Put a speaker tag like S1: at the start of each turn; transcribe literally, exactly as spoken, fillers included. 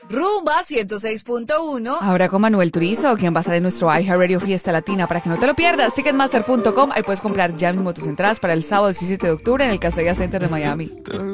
S1: Rumba ciento seis punto uno.
S2: Ahora con Manuel Turizo, quien va a estar en nuestro iHeartRadio Fiesta Latina. Para que no te lo pierdas, ticketmaster punto com. Ahí puedes comprar ya mismo tus entradas para el sábado diecisiete de octubre en el Kaseya Center de Miami.